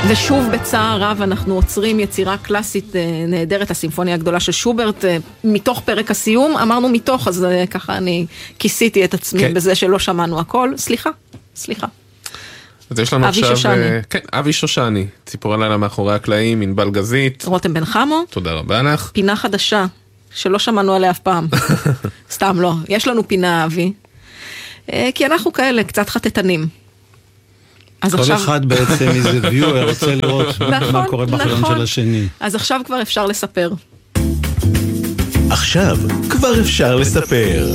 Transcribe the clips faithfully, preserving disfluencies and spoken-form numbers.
ושוב בצער רב אנחנו עוצרים יצירה קלאסית נהדרת, הסימפוניה הגדולה של שוברט, מתוך פרק הסיום, אמרנו מתוך, אז ככה אני כיסיתי את עצמי כן. בזה שלא שמענו הכל, סליחה, סליחה. אז יש לנו אבי עכשיו, שושני. כן, אבי שושני, ציפורי לילה מאחורי הקלעים, ענבל גזית. רותם בן חמו. תודה רבה לך. פינה חדשה, שלא שמענו עליה אף פעם. סתם לא, יש לנו פינה אבי, כי אנחנו כאלה קצת חטטנים. כל עכשיו... אחד בעצם איזה ויואר רוצה לראות נכון, מה קורה בחלום נכון. של השני. אז עכשיו כבר אפשר לספר. עכשיו כבר אפשר לספר.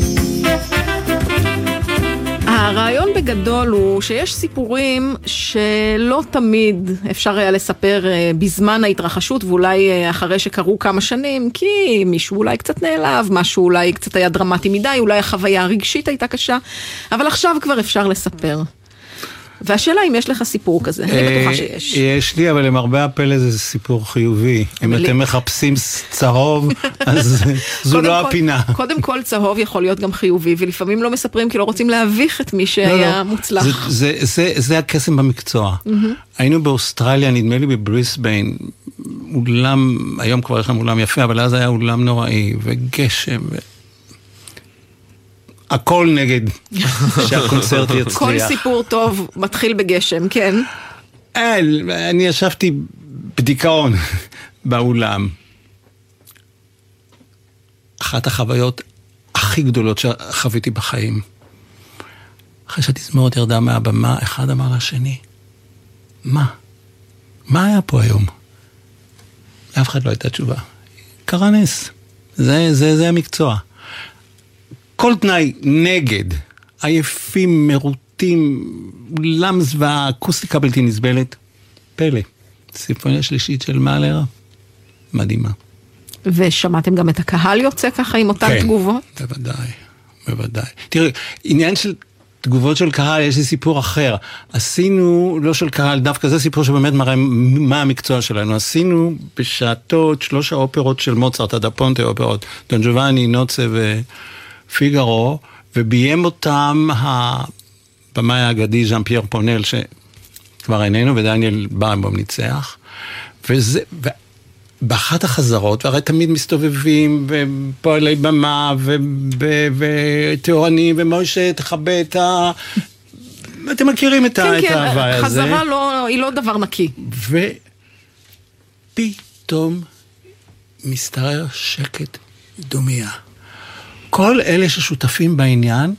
הרעיון בגדול הוא שיש סיפורים שלא תמיד אפשר היה לספר בזמן ההתרחשות, ואולי אחרי שקרו כמה שנים, כי מישהו אולי קצת נעלב, משהו אולי קצת היה דרמטי מדי, אולי החוויה הרגשית הייתה קשה, אבל עכשיו כבר אפשר לספר. והשאלה אם יש לך סיפור כזה, אני בטוחה שיש. יש לי, אבל למרבה הפלא זה סיפור חיובי. אם אתם מחפשים צהוב, אז זו לא הפינה. קודם כל צהוב יכול להיות גם חיובי, ולפעמים לא מספרים כי לא רוצים להביך את מי שהיה מוצלח. זה הקסם במקצוע. היינו באוסטרליה, נדמה לי בבריסביין, אולם, היום כבר יש לנו אולם יפה, אבל אז היה אולם נוראי, וגשם, הכל נגד שהקונצרט יצליח. כל סיפור טוב מתחיל בגשם, כן. אני ישבתי בדיכאון באולם. אחת החוויות הכי גדולות שחוויתי בחיים. אחרי שהתזמורת ירדה מהבמה, אחד אמר לשני, מה? מה היה פה היום? לאף אחד לא הייתה תשובה. קרה נס. זה, זה, זה המקצוע. כל תנאי נגד, עייפים, מרוטים, למז והאקוסטיקה בלתי נסבלת, פלא. סימפוניה שלישית של מאלר, מדהימה. ושמעתם גם את הקהל יוצא ככה עם אותן כן, תגובות? כן, בוודאי, בוודאי. תראי, עניין של תגובות של קהל, יש לי סיפור אחר. עשינו, לא של קהל, דווקא זה סיפור שבאמת מראה מה המקצוע שלנו. עשינו בשעתו את שלוש האופרות של מוצרט, עדה פונטה אופרות, דון ג'ובאני, נוצה ו... פיגרו, וביים אותם הבמאי האגדי ז'אן פייר פונל, שכבר איננו, ודניאל בארנבום ניצח, וזה, באחת החזרות, והרי תמיד מסתובבים, ופועלי במה, ותאורנים, ומוישה תחבא את ה... אתם מכירים את ההוואי הזה. חזרה היא לא דבר נקי. ופתאום מסתרר שקט דומיה. כל אלה ששותפים בעניין,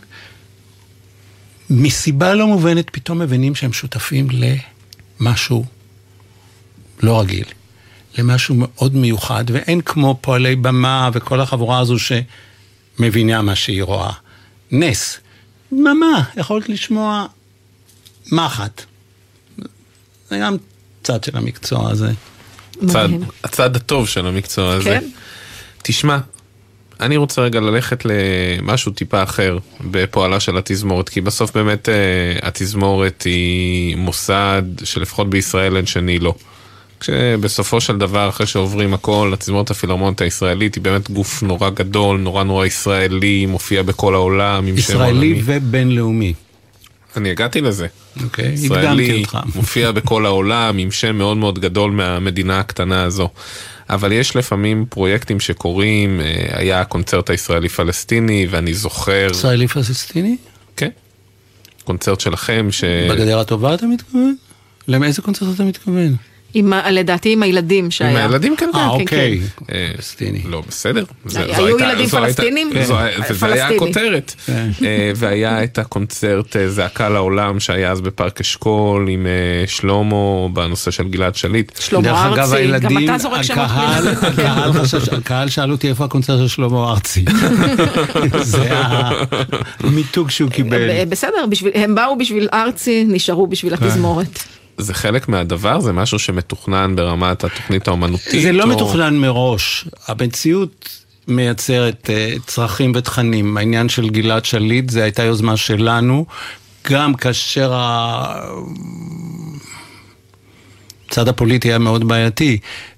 מסיבה לא מובנת, פתאום מבינים שהם שותפים למשהו לא רגיל, למשהו מאוד מיוחד, ואין כמו פועלי במה וכל החבורה הזו שמבינה מה שהיא רואה. נס. מה, יכולת לשמוע מחט. זה גם צד של המקצוע הזה. צד, הצד הטוב של המקצוע הזה. כן. תשמע, אני רוצה רגע ללכת למשהו טיפה אחר בפועלה של התזמורת, כי בסוף באמת התזמורת היא מוסד שלפחות בישראל אין שני לא. כשבסופו של דבר, אחרי שעוברים הכל, התזמורת הפילהרמונית הישראלית היא באמת גוף נורא גדול, נורא נורא ישראלי, מופיע בכל העולם. ישראלי ובינלאומי. אני הגעתי לזה. אוקיי, ישראלי, מופיע בכל העולם, עם שם מאוד מאוד גדול מהמדינה הקטנה הזו. אבל יש לפעמים פרויקטים שקורים, היה הקונצרט הישראלי-פלסטיני, ואני זוכר... ישראלי-פלסטיני? כן. קונצרט שלכם ש... בגדר הטובה אתה מתכוון? לאיזה קונצרט אתה מתכוון? לדעתי עם הילדים שהיה. עם הילדים כן, אה, אוקיי. פלסטיני. לא, בסדר. היו ילדים פלסטינים? זה היה הכותרת. והיה את הקונצרט זעקה לעולם, שהיה אז בפארק אשכול, עם שלמה, בנושא של גלעד שליט. שלמה ארצי, גם אתה זורק שמות פנימה. הקהל שאל אותי איפה הקונצרט של שלמה ארצי. זה המיתוג שהוא קיבל. בסדר, הם באו בשביל ארצי, נשארו בשביל התזמורת. זה חלק מהדבר? זה משהו שמתוכנן ברמת התוכנית האומנותית? זה לא או... מתוכנן מראש. המציאות מייצרת uh, צרכים ותכנים. העניין של גלעד שליט, זה הייתה יוזמה שלנו, גם כאשר הצד הפוליטי היה מאוד בעייתי.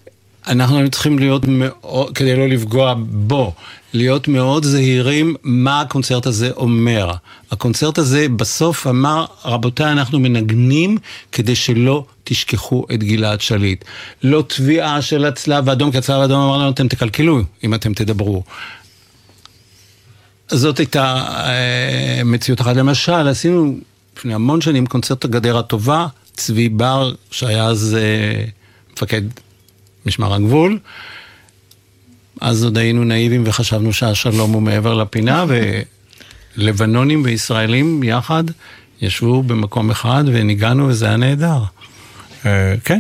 אנחנו צריכים להיות מאוד, כדי לא לפגוע בו, להיות מאוד זהירים מה הקונצרט הזה אומר. הקונצרט הזה בסוף אמר, רבותיי, אנחנו מנגנים כדי שלא תשכחו את גלעד שליט. לא תביעה של הצלב האדום, כי הצלב האדום אמר לנו, אתם תקלקלו אם אתם תדברו. זאת הייתה אה, מציאות אחת. למשל, עשינו לפני המון שנים קונצרט הגדר הטובה, צבי בר, שהיה אז אה, מפקד משמר הגבול, אז עוד היינו נאיבים וחשבנו שהשלום הוא מעבר לפינה, ולבנונים וישראלים יחד ישבו במקום אחד וניגענו וזה היה נהדר. כן.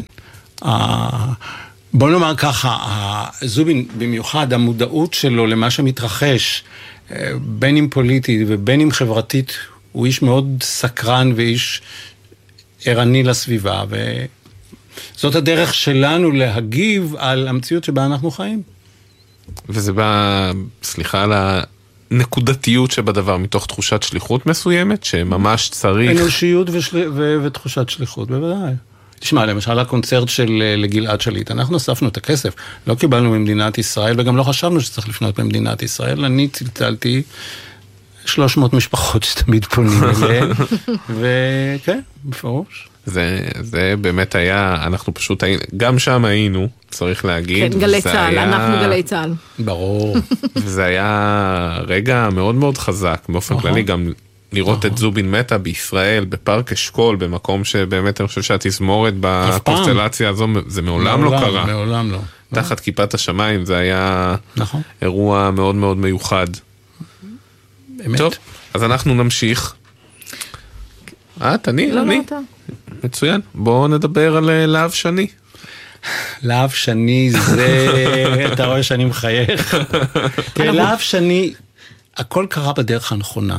בוא נאמר ככה, זובין במיוחד המודעות שלו למה שמתרחש, בין אם פוליטית ובין אם חברתית, הוא איש מאוד סקרן ואיש ערני לסביבה, וזאת הדרך שלנו להגיב על המציאות שבה אנחנו חיים. וזה בא, סליחה על הנקודתיות שבדבר, מתוך תחושת שליחות מסוימת, שממש צריך... אנושיות ושל... ו... ותחושת שליחות, בוודאי. תשמע, למשל הקונצרט של לגלעד שליט, אנחנו אספנו את הכסף, לא קיבלנו ממדינת ישראל, וגם לא חשבנו שצריך לפנות ממדינת ישראל, אני צלצלתי שלוש מאות משפחות שתמיד פונים אליהן, וכן, בפירוש. זה, זה באמת היה, אנחנו פשוט היינו, גם שם היינו, צריך להגיד. כן, גלי צהל, היה... אנחנו גלי צהל. ברור. וזה היה רגע מאוד מאוד חזק, באופן כללי גם לראות את זובין מטה בישראל, בפארק אשכול, במקום שבאמת אני חושב שהתזמורת בקונסטלציה הזו, זה מעולם לא קרה. מעולם לא. תחת כיפת השמיים, זה היה אירוע מאוד מאוד מיוחד. טוב, אז אנחנו נמשיך. אה, תני, אני. מצוין. בואו נדבר על להב שני. להב שני זה, אתה רואה שאני מחייך. להב שני, הכל קרה בדרך הנכונה.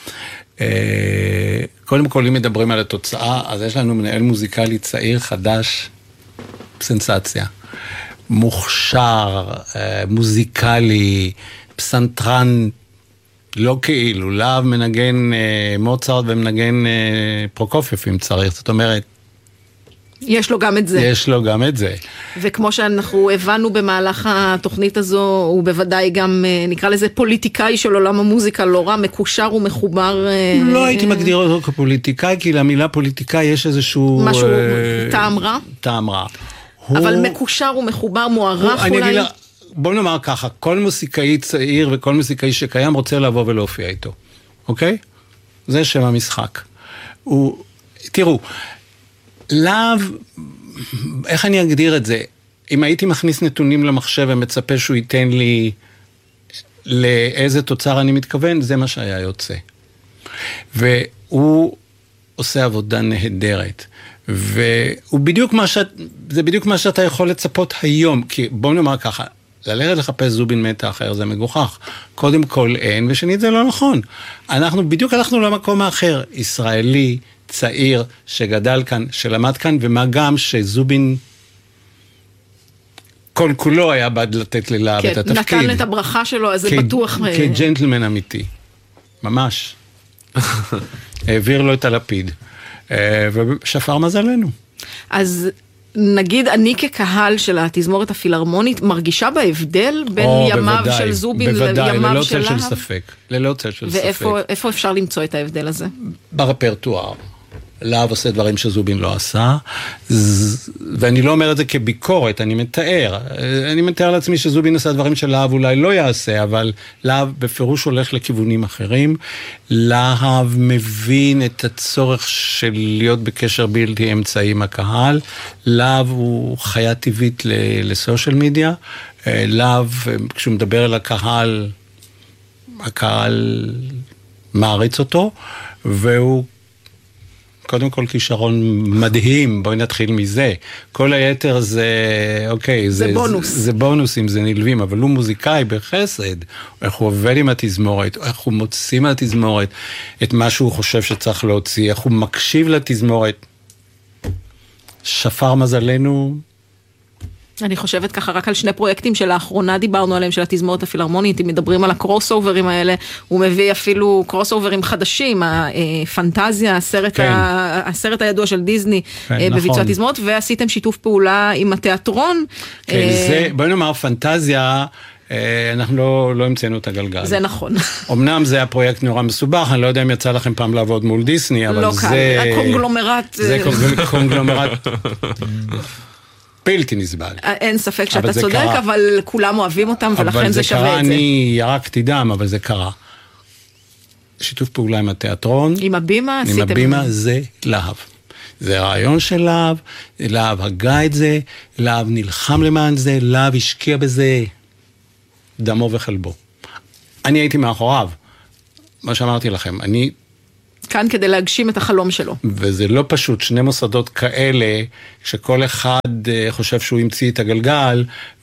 קודם כל, אם מדברים על התוצאה, אז יש לנו מנהל מוזיקלי צעיר, חדש, סנסציה. מוכשר, מוזיקלי, פסנתרן, לא כאילו, להב מנגן מוצרט ומנגן פרוקופיוף אם צריך, זאת אומרת, יש לו גם את זה. יש לו גם את זה. וכמו שאנחנו הבנו במהלך התוכנית הזו, הוא בוודאי גם, נקרא לזה פוליטיקאי של עולם המוזיקה, לא רע, מקושר ומחובר. לא הייתי מגדיר אותו כפוליטיקאי, כי למילה פוליטיקאי יש איזשהו... משהו, טעם רע. טעם רע. אבל מקושר ומחובר, מוערך אולי. בוא נאמר ככה, כל מוסיקאי צעיר וכל מוסיקאי שקיים רוצה לבוא ולהופיע איתו. אוקיי? זה שם המשחק. הוא, תראו, להב, איך אני אגדיר את זה? אם הייתי מכניס נתונים למחשב ומצפה שהוא ייתן לי לאיזה תוצר אני מתכוון, זה מה שהיה יוצא. והוא עושה עבודה נהדרת. והוא בדיוק מה שאת, זה בדיוק מה שאתה יכול לצפות היום, כי בוא נאמר ככה, ללכת לחפש זובין מטה אחר זה מגוחך. קודם כל אין, ושנית זה לא נכון. אנחנו בדיוק הלכנו למקום האחר, ישראלי, צעיר, שגדל כאן, שלמד כאן, ומה גם שזובין כל כולו היה בעד לתת ללהב כן, את התפקיד. נתן את הברכה שלו, אז זה בטוח... כג'נטלמן אמיתי. ממש. העביר לו את הלפיד. ושפר מזלנו. אז נגיד, אני כקהל של התזמורת הפילהרמונית, מרגישה בהבדל בין ימיו של זובין לימיו של להב? בוודאי, ללא צל של ספק. ללא צל של ספק. ואיפה אפשר למצוא את ההבדל הזה? ברפרטואר. להב עושה דברים שזובין לא עשה, ואני לא אומר את זה כביקורת, אני מתאר. אני מתאר לעצמי שזובין עשה דברים שלהב אולי לא יעשה, אבל להב בפירוש הולך לכיוונים אחרים. להב מבין את הצורך של להיות בקשר בלתי אמצעי עם הקהל. להב הוא חיה טבעית לסושיאל מדיה. להב, כשהוא מדבר אל הקהל, הקהל מעריץ אותו, והוא קודם כל כישרון מדהים, בואי נתחיל מזה. כל היתר זה, אוקיי, זה, זה בונוס. זה, זה בונוסים, זה נלווים, אבל הוא מוזיקאי בחסד, איך הוא עובד עם התזמורת, איך הוא מוציא מהתזמורת את מה שהוא חושב שצריך להוציא, איך הוא מקשיב לתזמורת. שפר מזלנו, אני חושבת ככה רק על שני פרויקטים שלאחרונה דיברנו עליהם, של התזמורת הפילהרמונית, אם מדברים על הקרוס אוברים האלה, הוא מביא אפילו קרוס אוברים חדשים, הפנטזיה, הסרט, כן. ה... הסרט הידוע של דיזני, כן, בביצוע נכון. התזמורת, ועשיתם שיתוף פעולה עם התיאטרון. כן, זה, בואי נאמר, פנטזיה, אנחנו לא, לא המצאנו את הגלגל. זה נכון. אמנם זה הפרויקט נורא מסובך, אני לא יודע אם יצא לכם פעם לעבוד מול דיסני, אבל לא זה... קל, הקונגלומרט. זה קונגלומרט בלתי נסבל. אין ספק שאתה צודק, קרה. אבל כולם אוהבים אותם, ולכן זה שווה קרה, את זה. אני ירקתי דם, אבל זה קרה. שיתוף פעולה עם התיאטרון. עם הבימה עם עשיתם... הבימה זה להב. זה רעיון של להב, להב הגה את זה, להב נלחם למען זה, להב השקיע בזה דמו וחלבו. אני הייתי מאחוריו, מה שאמרתי לכם, אני... כאן כדי להגשים את החלום שלו. וזה לא פשוט, שני מוסדות כאלה, שכל אחד חושב שהוא המציא את הגלגל,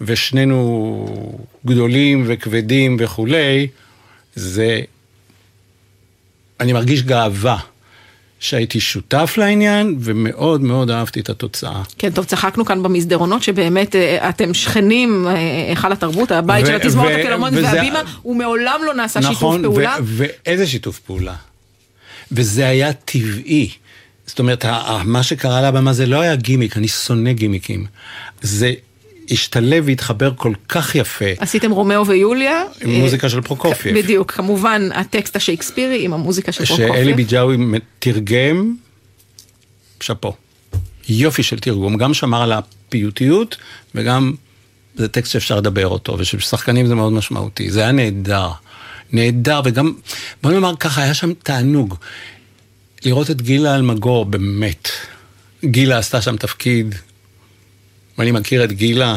ושנינו גדולים וכבדים וכולי, זה... אני מרגיש גאווה שהייתי שותף לעניין, ומאוד מאוד אהבתי את התוצאה. כן, טוב, צחקנו כאן במסדרונות, שבאמת אתם שכנים, היכל התרבות, הבית של התזמורת הפילהרמונית והבימה, הוא מעולם לא נעשה שיתוף פעולה. ואיזה שיתוף פעולה? וזה היה טבעי. זאת אומרת, מה שקרה לבמה זה לא היה גימיק, אני שונא גימיקים. זה השתלב והתחבר כל כך יפה. עשיתם רומאו ויוליה. עם מוזיקה של פרוקופייב. בדיוק, כמובן, הטקסט השייקספירי עם המוזיקה של פרוקופייב. שאלי ביג'אווי תרגם, שפו. יופי של תרגום, גם שמר על הפיוטיות, וגם זה טקסט שאפשר לדבר אותו, וששחקנים זה מאוד משמעותי. זה היה נהדר. נהדר, וגם, בוא נאמר ככה, היה שם תענוג. לראות את גילה אלמגור, באמת. גילה עשתה שם תפקיד, ואני מכיר את גילה.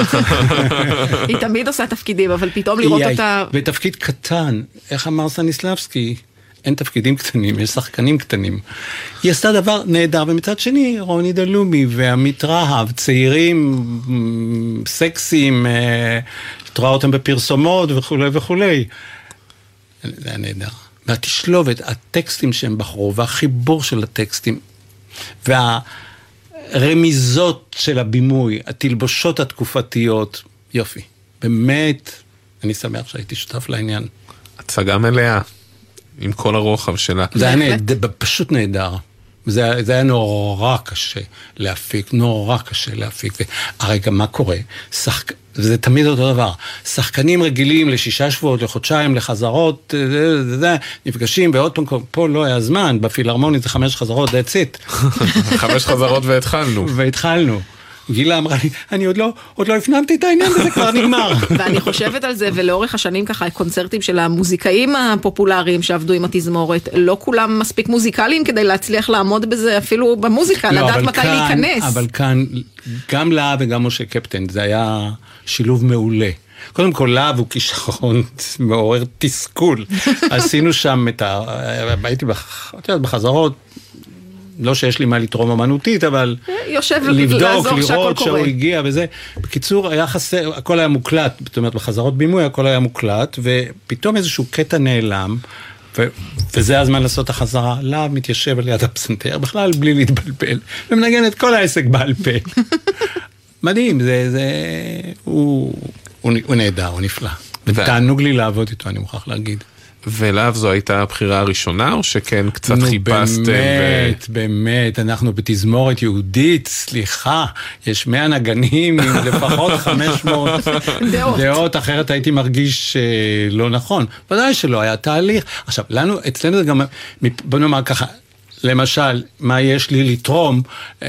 היא תמיד עושה תפקידים, אבל פתאום לראות אותה... בתפקיד קטן, איך אמר סטניסלבסקי, אין תפקידים קטנים, יש שחקנים קטנים. היא עשתה דבר נהדר, ומצד שני, רוני דלומי ועמית רהב, צעירים, סקסיים, תראה אותם בפרסומות וכולי וכולי. זה היה נהדר. והתשלובת, הטקסטים שהם בחרו, והחיבור של הטקסטים, והרמיזות של הבימוי, התלבושות התקופתיות, יופי. באמת, אני שמח שהייתי שותף לעניין. הצגה מלאה, עם כל הרוחב שלה. זה היה נהדר, פשוט נהדר. זה, זה היה נורא קשה להפיק, נורא קשה להפיק. והרגע, מה קורה? שחק... זה תמיד אותו דבר. שחקנים רגילים לשישה שבועות, לחודשיים, לחזרות, זה, זה, זה, נפגשים, ועוד פעם, פה לא היה זמן, בפילהרמונית זה חמש חזרות, that's it. חמש חזרות והתחלנו. והתחלנו. גילה אמרה לי, אני עוד לא, עוד לא הפנמתי את העניין, וזה כבר נגמר. ואני חושבת על זה, ולאורך השנים ככה, הקונצרטים של המוזיקאים הפופולריים שעבדו עם התזמורת, לא כולם מספיק מוזיקליים כדי להצליח לעמוד בזה, אפילו במוזיקה, לא, לדעת מתי כאן, להיכנס. אבל כאן, גם לה וגם משה קפטן, זה היה שילוב מעולה. קודם כל, להב הוא כישרון מעורר תסכול. עשינו שם את ה... הייתי בח... בחזרות, לא שיש לי מה לתרום אמנותית, אבל יושב לבדוק, לראות שהוא הגיע וזה. בקיצור, היה חסר, הכל היה מוקלט, זאת אומרת, בחזרות בימוי הכל היה מוקלט, ופתאום איזשהו קטע נעלם, ו... וזה הזמן לעשות החזרה. להב מתיישב על יד הפסנתר, בכלל בלי להתבלבל, ומנגן את כל העסק בעל פה. מדהים, זה, זה, הוא, הוא, הוא נהדר, הוא נפלא. ותענוג לי לעבוד איתו, אני מוכרח להגיד. ולאו זו הייתה הבחירה הראשונה, או שכן קצת חיפשתם? באמת, ו... באמת, אנחנו בתזמורת יהודית, סליחה, יש מאה נגנים עם לפחות חמש מאות דעות. דעות, אחרת הייתי מרגיש uh, לא נכון. ודאי שלא, היה תהליך. עכשיו, לנו, אצלנו זה גם, בוא נאמר ככה, למשל, מה יש לי לתרום, uh,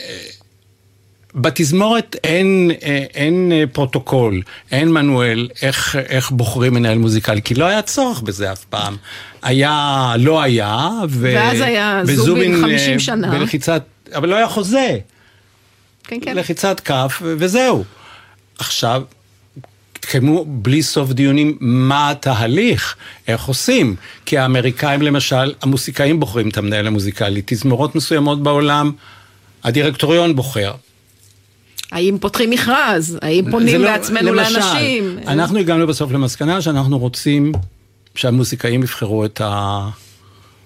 בתזמורת אין, אין פרוטוקול, אין מנואל איך, איך בוחרים מנהל מוזיקלי, כי לא היה צורך בזה אף פעם. היה, לא היה, ו... ואז היה זובין חמישים שנה. בלחיצת, אבל לא היה חוזה. כן, כן. לחיצת כף, וזהו. עכשיו, התקיימו בלי סוף דיונים מה התהליך, איך עושים. כי האמריקאים למשל, המוסיקאים בוחרים את המנהל המוזיקלי, תזמורות מסוימות בעולם, הדירקטוריון בוחר. האם פותחים מכרז? האם פונים לא, בעצמנו למשל, לאנשים? אנחנו הגענו בסוף למסקנה שאנחנו רוצים שהמוסיקאים יבחרו את, ה...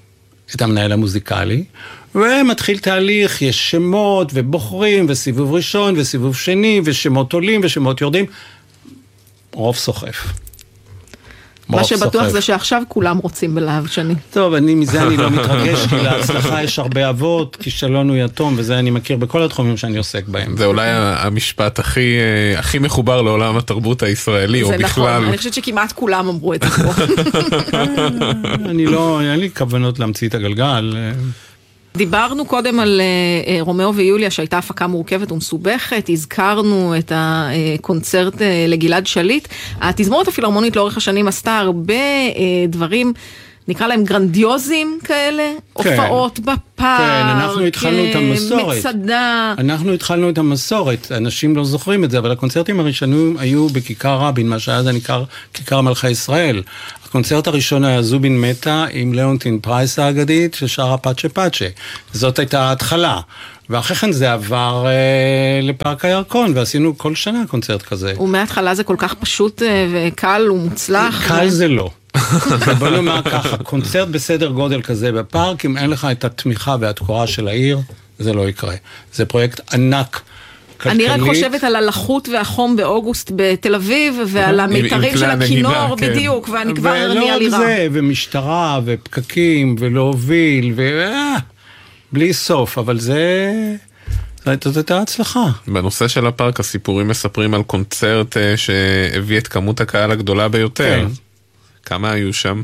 את המנהל המוזיקלי, ומתחיל תהליך, יש שמות ובוחרים, וסיבוב ראשון וסיבוב שני, ושמות עולים ושמות יורדים, רוב סוחף. מה שבטוח זה שעכשיו כולם רוצים בלהב שני. טוב, אני, מזה אני לא מתרגש, כי להצלחה יש הרבה אבות, כישלון הוא יתום, וזה אני מכיר בכל התחומים שאני עוסק בהם. זה אולי המשפט הכי, הכי מחובר לעולם התרבות הישראלי, או בכלל. זה נכון, אני חושבת שכמעט כולם אמרו את זה פה. אני לא, אין לי כוונות להמציא את הגלגל. דיברנו קודם על uh, רומאו ויוליה שהייתה הפקה מורכבת ומסובכת, הזכרנו את הקונצרט uh, לגלעד שליט. התזמורת הפילהרמונית לאורך השנים עשתה הרבה uh, דברים, נקרא להם גרנדיוזים כאלה, כן. הופעות בפארק, כן, אנחנו התחלנו את המסורת. מצדה. אנחנו התחלנו את המסורת, אנשים לא זוכרים את זה, אבל הקונצרטים הראשונים היו בכיכר רבין, מה שהיה זה נקרא כיכר מלכי ישראל. הקונצרט הראשון היה זובין מטה עם ליאונטין פרייס האגדית ששרה פאצ'ה פאצ'ה. זאת הייתה ההתחלה. ואחרי כן זה עבר אה, לפארק הירקון, ועשינו כל שנה קונצרט כזה. ומההתחלה זה כל כך פשוט אה, וקל ומוצלח. קל ו... זה לא. בוא נאמר ככה, קונצרט בסדר גודל כזה בפארק, אם אין לך את התמיכה והתקורה של העיר, זה לא יקרה. זה פרויקט ענק. אני רק חושבת על הלחות והחום באוגוסט בתל אביב, ועל המיתרים של הכינור, בדיוק, ואני כבר נהיה לי רע. ולא זה, ומשטרה, ופקקים, ולהוביל, בלי סוף, אבל זה... זאת הייתה הצלחה. בנושא של הפארק, הסיפורים מספרים על קונצרט שהביא את כמות הקהל הגדולה ביותר. כמה היו שם?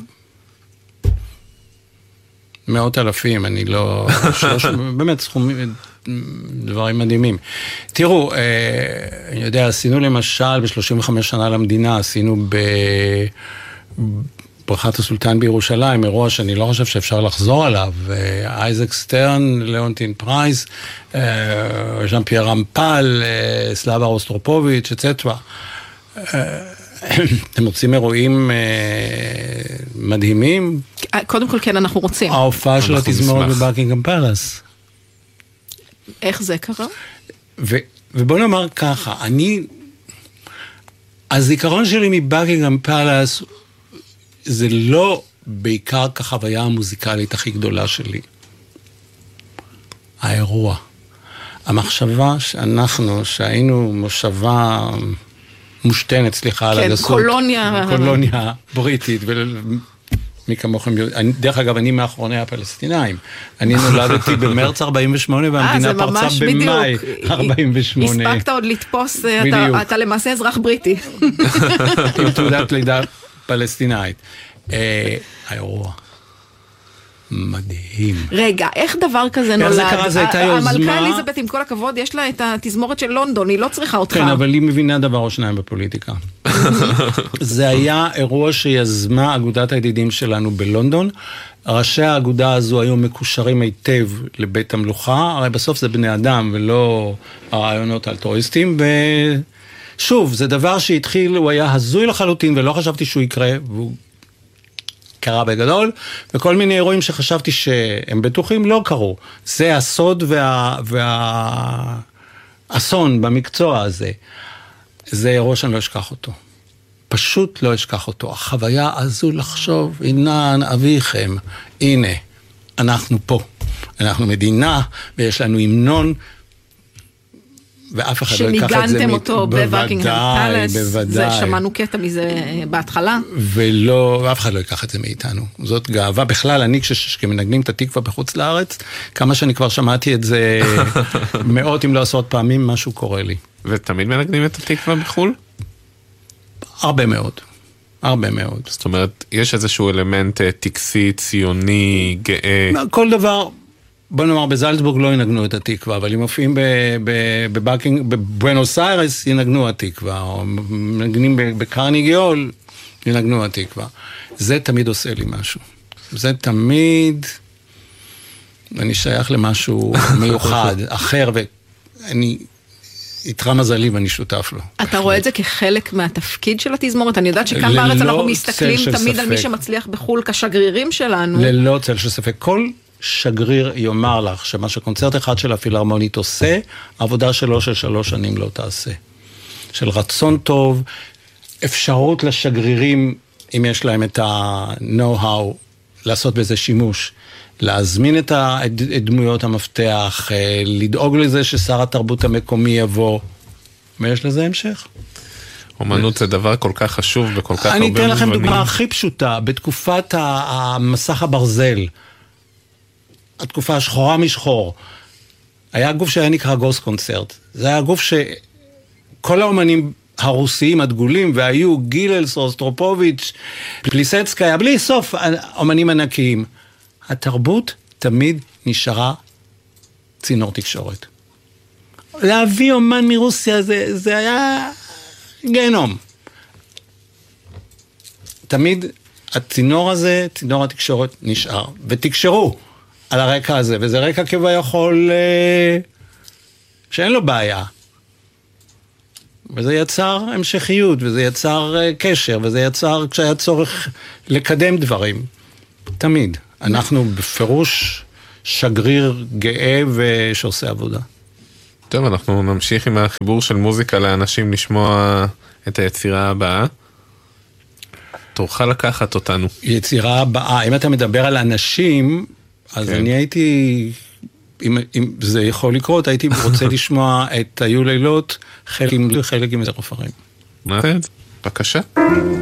מאות אלפים, אני לא... באמת סכומים... דברים מדהימים. תראו, אני יודע, עשינו למשל ב-שלושים וחמש שנה למדינה, עשינו בבריכת הסולטן בירושלים, אירוע שאני לא חושב שאפשר לחזור עליו, אייזק סטרן, ליאונטין פרייס, ז'אן פייר רמפל, סלאבה רוסטרופוביץ', אצטרה. אתם רוצים אירועים מדהימים? קודם כל כן, אנחנו רוצים. ההופעה של התזמורת בבקינגהאם פלאס. איך זה קרה? ו, ובוא נאמר ככה, אני, הזיכרון שלי מבקינגהאם פלאס, זה לא בעיקר כחוויה המוזיקלית הכי גדולה שלי. האירוע. המחשבה שאנחנו, שהיינו מושבה מושתנת, סליחה על הגסות. כן, קולוניה. קולוניה בריטית, ו... מי כמוכם, דרך אגב, אני מאחרוני הפלסטינאים. אני נולדתי במרץ ארבעים ושמונה, והמדינה פרצה במאי ארבעים ושמונה. הספקת עוד לתפוס, אתה למעשה אזרח בריטי. עם תעודת לידה פלסטינאית. האירוע. מדהים. רגע, איך דבר כזה נולד? איך זה קרה? זה הייתה יוזמה. המלכה אליזבת, עם כל הכבוד, יש לה את התזמורת של לונדון, היא לא צריכה אותך. כן, אבל היא מבינה דבר או שניים בפוליטיקה. זה היה אירוע שיזמה אגודת הידידים שלנו בלונדון. ראשי האגודה הזו היו מקושרים היטב לבית המלוכה, הרי בסוף זה בני אדם ולא הרעיונות אלטרואיסטיים, ושוב, זה דבר שהתחיל, הוא היה הזוי לחלוטין ולא חשבתי שהוא יקרה, והוא קרה בגדול, וכל מיני אירועים שחשבתי שהם בטוחים לא קרו. זה הסוד וה... והאסון במקצוע הזה. זה אירוע שאני לא אשכח אותו. פשוט לא אשכח אותו. החוויה הזו לחשוב, הנה אביכם, הנה, אנחנו פה. אנחנו מדינה, ויש לנו המנון, ואף אחד לא ייקח את זה. שניגנתם אותו בבקינגהאם פלאס, זה שמענו קטע מזה בהתחלה. ולא, ואף אחד לא ייקח את זה מאיתנו. זאת גאווה בכלל, אני כשמנגנים את התקווה בחוץ לארץ, כמה שאני כבר שמעתי את זה מאות אם לא עשרות פעמים, משהו קורה לי. ותמיד מנגנים את התקווה בחול? הרבה מאוד. הרבה מאוד. זאת אומרת, יש איזשהו אלמנט טקסי, ציוני, גאה. כל דבר... בוא נאמר, בזלצבורג לא ינגנו את התקווה, אבל אם מופיעים בבקינג, בבואנוס איירס ינגנו התקווה, או מנגנים בקרניגיול ינגנו התקווה. זה תמיד עושה לי משהו. זה תמיד, אני שייך למשהו מיוחד, אחר, ואני, יתרה מזלי ואני שותף לו. אתה רואה את זה כחלק מהתפקיד של התזמורת? אני יודעת שכאן בארץ אנחנו מסתכלים תמיד על מי שמצליח בחול כשגרירים שלנו. ללא צל של ספק. כל שגריר יאמר לך שמה שקונצרט אחד של הפילהרמונית עושה, העבודה שלו של שלוש שנים לא תעשה. של רצון טוב, אפשרות לשגרירים, אם יש להם את ה-know-how, לעשות בזה שימוש, להזמין את, ה, את, את דמויות המפתח, לדאוג לזה ששר התרבות המקומי יבוא, ויש לזה המשך. אומנות זה דבר כל כך חשוב וכל כך הרבה אני מובנים. אתן לכם דוגמה הכי פשוטה, בתקופת המסך הברזל, התקופה השחורה משחור, היה גוף שהיה נקרא גוס קונצרט. זה היה גוף שכל האומנים הרוסיים הדגולים, והיו גיללס, רוסטרופוביץ', פליסצקיה, בלי סוף אומנים ענקיים. התרבות תמיד נשארה צינור תקשורת. להביא אומן מרוסיה זה, זה היה גיהנום. תמיד הצינור הזה, צינור התקשורת נשאר. ותקשרו על הרקע הזה, וזה רקע כביכול אה, שאין לו בעיה. וזה יצר המשכיות, וזה יצר אה, קשר, וזה יצר כשהיה צורך לקדם דברים. תמיד. אנחנו בפירוש שגריר גאה ושעושה עבודה. טוב, אנחנו נמשיך עם החיבור של מוזיקה לאנשים לשמוע את היצירה הבאה. תורך לקחת אותנו. יצירה הבאה, אם אתה מדבר על אנשים, אז כן. אני הייתי, אם, אם זה יכול לקרות, הייתי רוצה לשמוע את היו לילות, חלק עם חלק עם יותר עופרים. מה זה? בבקשה.